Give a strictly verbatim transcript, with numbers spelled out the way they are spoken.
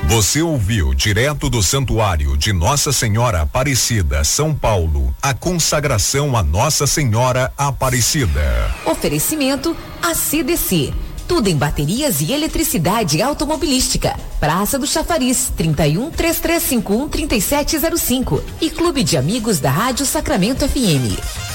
Você ouviu direto do Santuário de Nossa Senhora Aparecida, São Paulo, a consagração a Nossa Senhora Aparecida. Oferecimento A C D C. Tudo em baterias e eletricidade automobilística. Praça do Chafariz, trinta e um, três três cinco um, trinta e sete zero cinco. E Clube de Amigos da Rádio Sacramento F M.